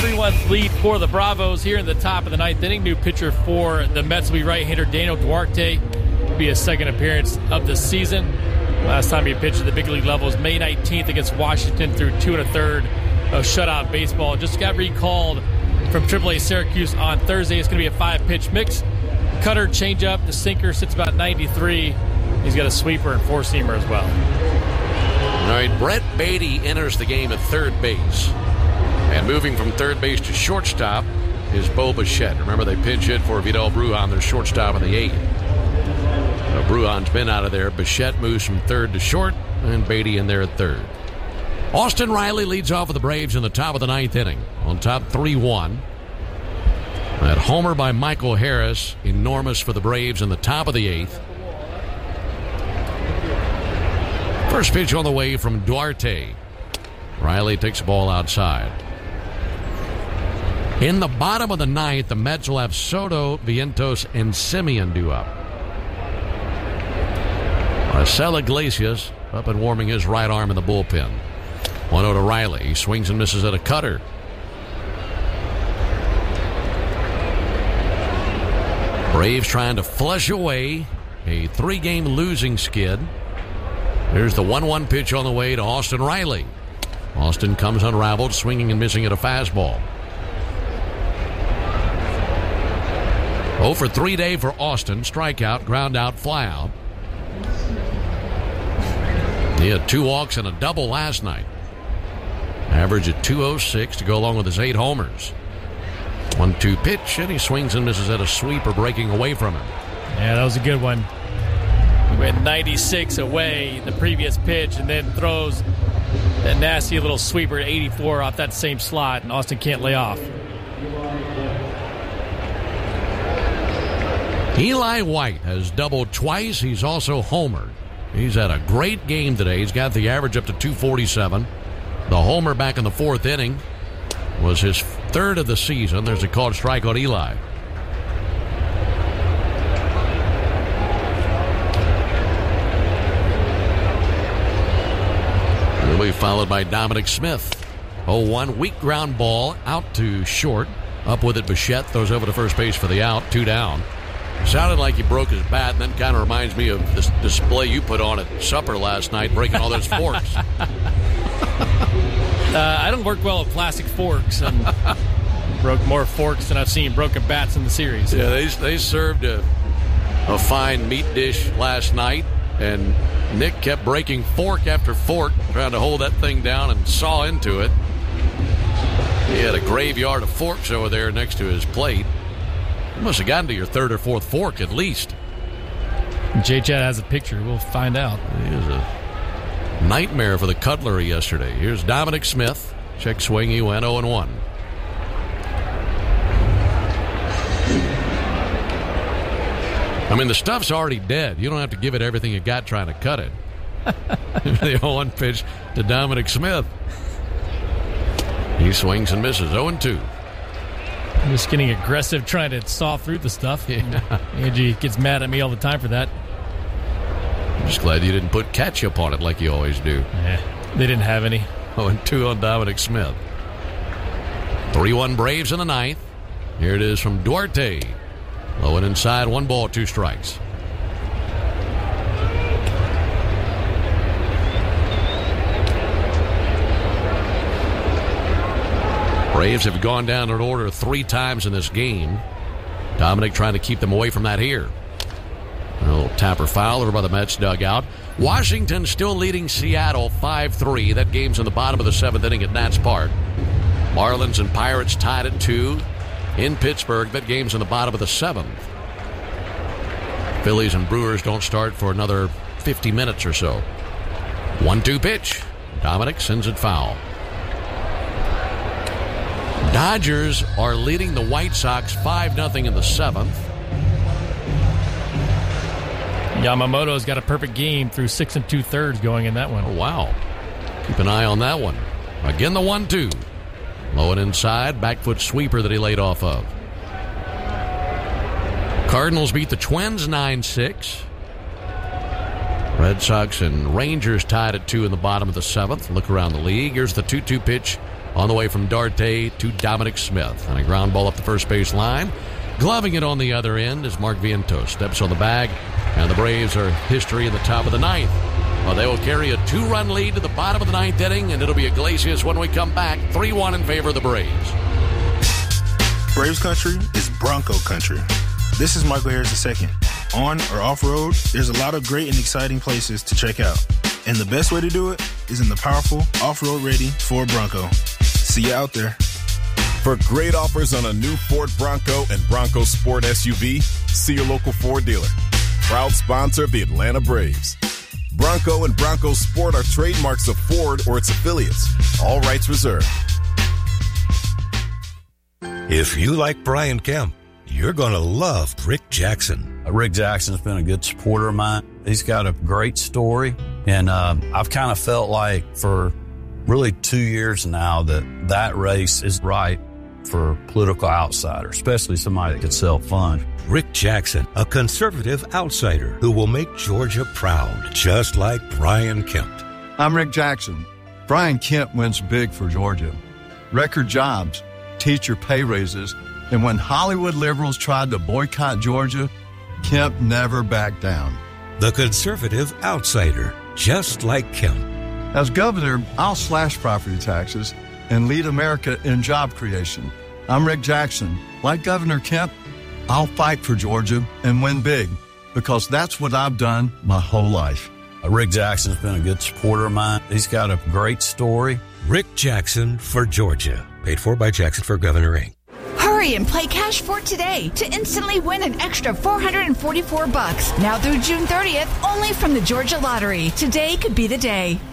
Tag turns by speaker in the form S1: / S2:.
S1: 3-1 lead for the Bravos here in the top of the ninth inning. New pitcher for the Mets will be right-hander Daniel Duarte. It'll be his second appearance of the season. Last time he pitched at the big league level was May 19th against Washington through 2 1/3 of shutout baseball. Just got recalled from AAA Syracuse on Thursday. It's going to be a 5-pitch mix. Cutter, changeup, the sinker sits about 93. He's got a sweeper and 4-seamer as well.
S2: All right, Brett Beatty enters the game at third base. And moving from third base to shortstop is Bo Bichette. Remember, they pinch hit for Vidal Brujan, their shortstop in the 8th. So Brujan's been out of there. Bichette moves from third to short, and Beatty in there at third. Austin Riley leads off with the Braves in the top of the ninth inning. On top, 3-1. That homer by Michael Harris, enormous for the Braves in the top of the 8th. First pitch on the way from Duarte. Riley takes the ball outside. In the bottom of the ninth, the Mets will have Soto, Vientos, and Semien due up. Marcel Iglesias up and warming his right arm in the bullpen. 1-0 to Riley. He swings and misses at a cutter. Braves trying to flush away a 3-game losing skid. Here's the 1-1 pitch on the way to Austin Riley. Austin comes unraveled, swinging and missing at a fastball. 0 for 3 day for Austin. Strikeout, ground out, fly out. He had 2 walks and a double last night. Average at 206 to go along with his 8 homers. 1-2 pitch, and he swings and misses at a sweeper breaking away from him.
S1: Yeah, that was a good one. He went 96 away the previous pitch and then throws that nasty little sweeper at 84 off that same slot, and Austin can't lay off.
S2: Eli White has doubled twice. He's also homered. He's had a great game today. He's got the average up to 247. The homer back in the 4th inning was his 3rd of the season. There's a called strike on Eli. Will be followed by Dominic Smith. 0-1, weak ground ball out to short. Up with it, Bichette throws over to first base for the out. 2 down. Sounded like he broke his bat, and then kind of reminds me of this display you put on at supper last night, breaking all those forks.
S1: I don't work well with plastic forks, and broke more forks than I've seen broken bats in the series.
S2: Yeah, they served a fine meat dish last night, and Nick kept breaking fork after fork, trying to hold that thing down and saw into it. He had a graveyard of forks over there next to his plate. You must have gotten to your 3rd or 4th fork at least.
S1: J-Chat has a picture. We'll find out.
S2: It was a nightmare for the cutlery yesterday. Here's Dominic Smith. Check swing. He went 0-1. I mean, the stuff's already dead. You don't have to give it everything you got trying to cut it. The 0-1 pitch to Dominic Smith. He swings and misses. 0-2.
S1: I'm just getting aggressive trying to saw through the stuff.
S2: Yeah.
S1: Angie gets mad at me all the time for that.
S2: I'm just glad you didn't put ketchup on it like you always do.
S1: Yeah, they didn't have any.
S2: 0-2 on Dominic Smith. 3-1 Braves in the 9th. Here it is from Duarte. Low and inside, 1 ball, 2 strikes. Braves have gone down in order 3 times in this game. Dominic trying to keep them away from that here. A little tapper foul over by the Mets dugout. Washington still leading Seattle 5-3. That game's in the bottom of the 7th inning at Nats Park. Marlins and Pirates tied at 2 in Pittsburgh. That game's in the bottom of the 7th. Phillies and Brewers don't start for another 50 minutes or so. 1-2 pitch. Dominic sends it foul. Dodgers are leading the White Sox 5-0 in the 7th.
S1: Yamamoto's got a perfect game through 6 2/3 going in that one.
S2: Oh, wow. Keep an eye on that one. Again, the 1-2. Low and inside, back foot sweeper that he laid off of. Cardinals beat the Twins 9-6. Red Sox and Rangers tied at 2 in the bottom of the 7th. Look around the league. Here's the 2-2 pitch on the way from Darte to Dominic Smith. And a ground ball up the first base line. Gloving it on the other end as Mark Vientos steps on the bag. And the Braves are history in the top of the ninth. Well, they will carry a 2-run lead to the bottom of the ninth inning, and it'll be Iglesias when we come back. 3-1 in favor of the Braves.
S3: Braves country is Bronco country. This is Michael Harris II. On or off-road, there's a lot of great and exciting places to check out. And the best way to do it is in the powerful, off-road ready Ford Bronco. See you out there.
S4: For great offers on a new Ford Bronco and Bronco Sport SUV, see your local Ford dealer. Proud sponsor of the Atlanta Braves. Bronco and Bronco Sport are trademarks of Ford or its affiliates. All rights reserved.
S5: If you like Brian Kemp, you're going to love Rick Jackson.
S6: Rick Jackson's been a good supporter of mine. He's got a great story, and I've kind of felt like for really 2 years now that race is right for political outsiders, especially somebody that could sell funds.
S5: Rick Jackson, a conservative outsider who will make Georgia proud, just like Brian Kemp.
S7: I'm Rick Jackson. Brian Kemp wins big for Georgia. Record jobs, teacher pay raises, and when Hollywood liberals tried to boycott Georgia, Kemp never backed down.
S5: The conservative outsider, just like Kemp.
S7: As governor, I'll slash property taxes and lead America in job creation. I'm Rick Jackson. Like Governor Kemp, I'll fight for Georgia and win big because that's what I've done my whole life.
S6: Rick Jackson's been a good supporter of mine. He's got a great story.
S5: Rick Jackson for Georgia. Paid for by Jackson for Governor Inc.
S8: Hurry and play Cash for today to instantly win an extra $444. Now through June 30th, only from the Georgia Lottery. Today could be the day.